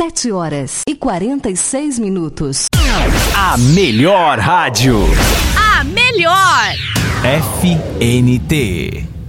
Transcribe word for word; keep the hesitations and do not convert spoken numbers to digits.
Sete horas e quarenta e seis minutos. A melhor rádio. A melhor. F N T.